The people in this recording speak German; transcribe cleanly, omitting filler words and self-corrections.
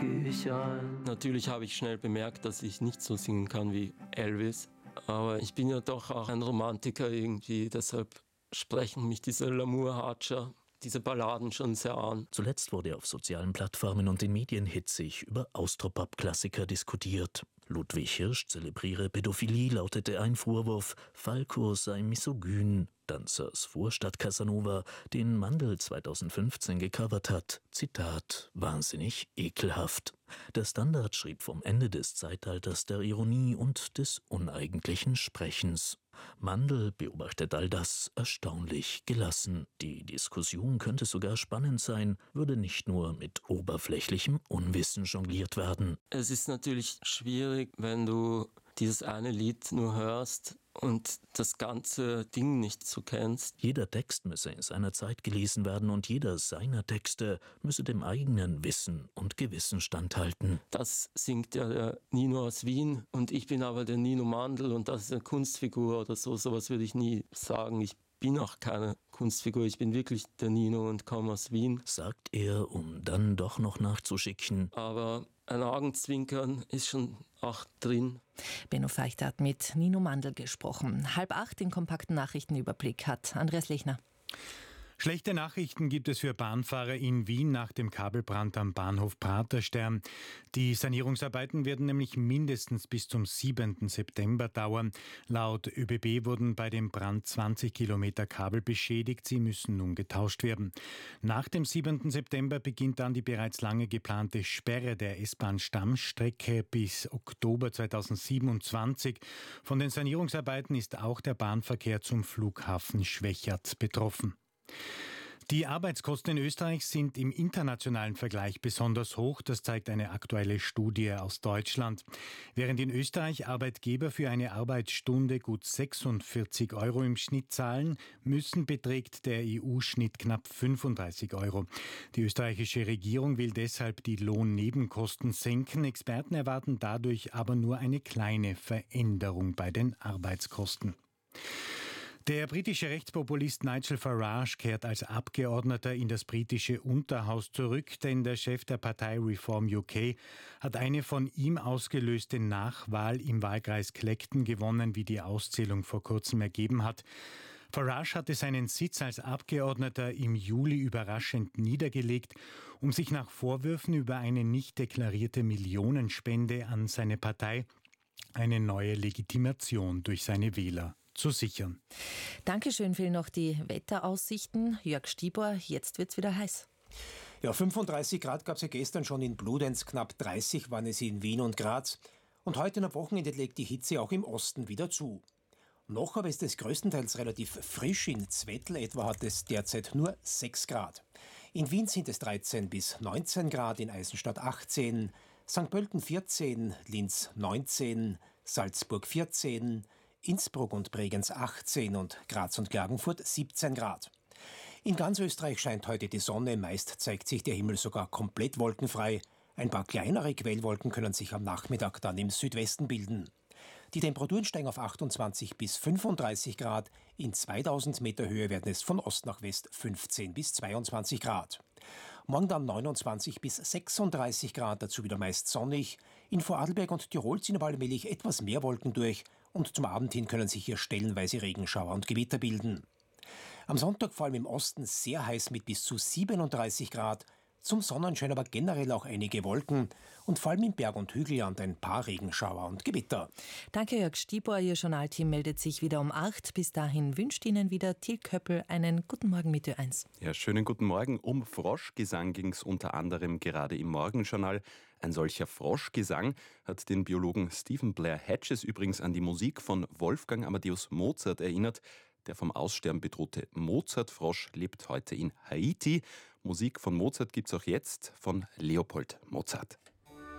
gehe ich ein. Natürlich habe ich schnell bemerkt, dass ich nicht so singen kann wie Elvis. Aber ich bin ja doch auch ein Romantiker irgendwie, deshalb sprechen mich diese Lamour-Hatscher, diese Balladen schon sehr an. Zuletzt wurde auf sozialen Plattformen und in Medien hitzig über Austropop-Klassiker diskutiert. Ludwig Hirsch zelebriere Pädophilie, lautete ein Vorwurf, Falco sei misogyn. Danzers Vorstadt Casanova, den Mandl 2015 gecovert hat, Zitat, wahnsinnig ekelhaft. Der Standard schrieb vom Ende des Zeitalters der Ironie und des uneigentlichen Sprechens. Mandl beobachtet all das erstaunlich gelassen. Die Diskussion könnte sogar spannend sein, würde nicht nur mit oberflächlichem Unwissen jongliert werden. Es ist natürlich schwierig, wenn du dieses eine Lied nur hörst und das ganze Ding nicht so kennst. Jeder Text müsse in seiner Zeit gelesen werden und jeder seiner Texte müsse dem eigenen Wissen und Gewissen standhalten. Das singt ja der Nino aus Wien und ich bin aber der Nino Mandl und das ist eine Kunstfigur oder so. Sowas würde ich nie sagen. Ich bin auch keine Kunstfigur, ich bin wirklich der Nino und komme aus Wien. Sagt er, um dann doch noch nachzuschicken. Aber ein Augenzwinkern ist schon auch drin. Benno Feichter hat mit Nino Mandl gesprochen. 7:30 den kompakten Nachrichtenüberblick hat Andreas Lechner. Schlechte Nachrichten gibt es für Bahnfahrer in Wien nach dem Kabelbrand am Bahnhof Praterstern. Die Sanierungsarbeiten werden nämlich mindestens bis zum 7. September dauern. Laut ÖBB wurden bei dem Brand 20 Kilometer Kabel beschädigt. Sie müssen nun getauscht werden. Nach dem 7. September beginnt dann die bereits lange geplante Sperre der S-Bahn-Stammstrecke bis Oktober 2027. Von den Sanierungsarbeiten ist auch der Bahnverkehr zum Flughafen Schwechat betroffen. Die Arbeitskosten in Österreich sind im internationalen Vergleich besonders hoch. Das zeigt eine aktuelle Studie aus Deutschland. Während in Österreich Arbeitgeber für eine Arbeitsstunde gut 46 Euro im Schnitt zahlen müssen, beträgt der EU-Schnitt knapp 35 Euro. Die österreichische Regierung will deshalb die Lohnnebenkosten senken. Experten erwarten dadurch aber nur eine kleine Veränderung bei den Arbeitskosten. Der britische Rechtspopulist Nigel Farage kehrt als Abgeordneter in das britische Unterhaus zurück, denn der Chef der Partei Reform UK hat eine von ihm ausgelöste Nachwahl im Wahlkreis Clacton gewonnen, wie die Auszählung vor kurzem ergeben hat. Farage hatte seinen Sitz als Abgeordneter im Juli überraschend niedergelegt, um sich nach Vorwürfen über eine nicht deklarierte Millionenspende an seine Partei eine neue Legitimation durch seine Wähler zu sichern. Dankeschön, fehlen noch die Wetteraussichten. Jörg Stieber, jetzt wird's wieder heiß. Ja, 35 Grad gab es ja gestern schon in Bludenz, knapp 30 waren es in Wien und Graz. Und heute am Wochenende legt die Hitze auch im Osten wieder zu. Noch aber ist es größtenteils relativ frisch. In Zwettl etwa hat es derzeit nur 6 Grad. In Wien sind es 13 bis 19 Grad, in Eisenstadt 18, St. Pölten 14, Linz 19, Salzburg 14, Innsbruck und Bregenz 18 und Graz und Klagenfurt 17 Grad. In ganz Österreich scheint heute die Sonne, meist zeigt sich der Himmel sogar komplett wolkenfrei. Ein paar kleinere Quellwolken können sich am Nachmittag dann im Südwesten bilden. Die Temperaturen steigen auf 28 bis 35 Grad. In 2000 Meter Höhe werden es von Ost nach West 15 bis 22 Grad. Morgen dann 29 bis 36 Grad, dazu wieder meist sonnig. In Vorarlberg und Tirol ziehen aber allmählich etwas mehr Wolken durch und zum Abend hin können sich hier stellenweise Regenschauer und Gewitter bilden. Am Sonntag vor allem im Osten sehr heiß mit bis zu 37 Grad. Zum Sonnenschein aber generell auch einige Wolken und vor allem im Berg- und Hügelland ein paar Regenschauer und Gewitter. Danke, Jörg Stieber. Ihr Journalteam meldet sich wieder um 8. Bis dahin wünscht Ihnen wieder Till Köppel einen guten Morgen mit Ö1. Ja, schönen guten Morgen. Um Froschgesang ging es unter anderem gerade im Morgenjournal. Ein solcher Froschgesang hat den Biologen Stephen Blair Hedges übrigens an die Musik von Wolfgang Amadeus Mozart erinnert. Der vom Aussterben bedrohte Mozartfrosch lebt heute in Haiti. Musik von Mozart gibt's auch jetzt von Leopold Mozart.